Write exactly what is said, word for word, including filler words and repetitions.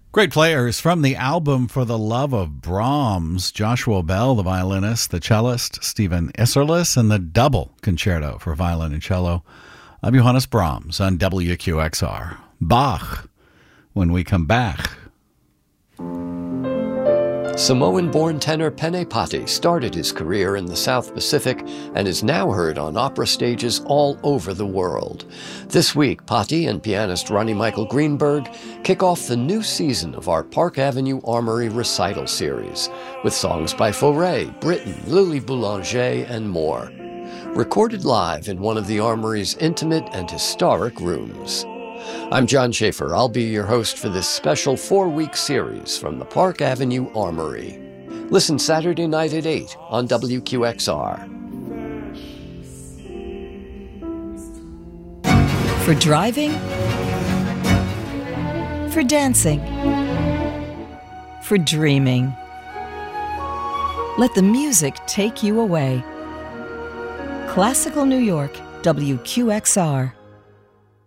Great players from the album For the Love of Brahms. Joshua Bell, the violinist, the cellist, Stephen Isserlis, and the double concerto for violin and cello of Johannes Brahms on W Q X R. Bach, when we come back. Samoan-born tenor Pene Pati started his career in the South Pacific and is now heard on opera stages all over the world. This week, Pati and pianist Ronnie Michael Greenberg kick off the new season of our Park Avenue Armory recital series with songs by Fauré, Britten, Lily Boulanger, and more. Recorded live in one of the Armory's intimate and historic rooms. I'm John Schaefer. I'll be your host for this special four-week series from the Park Avenue Armory. Listen Saturday night at eight on W Q X R. For driving, for dancing, for dreaming. Let the music take you away. Classical New York, W Q X R.